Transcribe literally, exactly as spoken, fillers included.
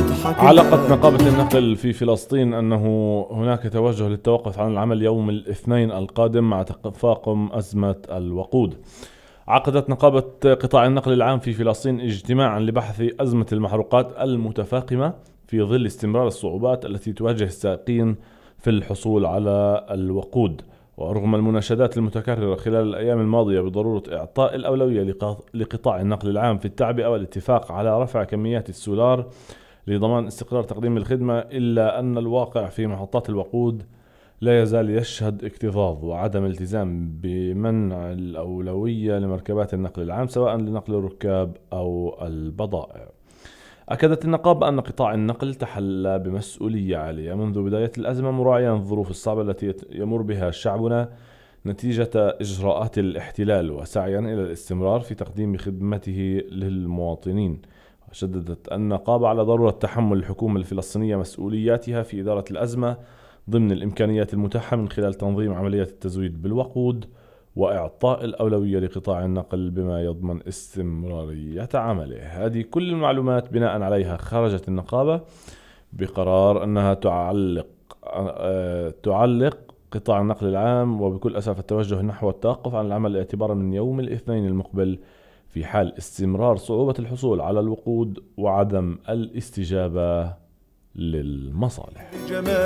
علقت نقابة النقل في فلسطين أنه هناك توجه للتوقف عن العمل يوم الاثنين القادم مع تفاقم أزمة الوقود. عقدت نقابة قطاع النقل العام في فلسطين اجتماعا لبحث أزمة المحروقات المتفاقمة في ظل استمرار الصعوبات التي تواجه السائقين في الحصول على الوقود. ورغم المناشدات المتكررة خلال الأيام الماضية بضرورة إعطاء الأولوية لقطاع النقل العام في التعبئة والاتفاق على رفع كميات السولار لضمان استقرار تقديم الخدمة، إلا أن الواقع في محطات الوقود لا يزال يشهد اكتظاظ وعدم التزام بمنع الأولوية لمركبات النقل العام سواء لنقل الركاب أو البضائع. أكدت النقابة أن قطاع النقل تحلى بمسؤولية عالية منذ بداية الأزمة، مراعيا الظروف الصعبة التي يمر بها شعبنا نتيجة إجراءات الاحتلال، وسعيا إلى الاستمرار في تقديم خدمته للمواطنين. شددت النقابة على ضرورة تحمل الحكومة الفلسطينية مسؤولياتها في إدارة الأزمة ضمن الإمكانيات المتاحة من خلال تنظيم عمليات التزويد بالوقود وإعطاء الأولوية لقطاع النقل بما يضمن استمرارية عمله. هذه كل المعلومات بناء عليها خرجت النقابة بقرار أنها تعلق تعلق قطاع النقل العام وبكل أسف التوجه نحو التوقف عن العمل اعتبارا من يوم الاثنين المقبل في حال استمرار صعوبة الحصول على الوقود وعدم الاستجابة للمصالح.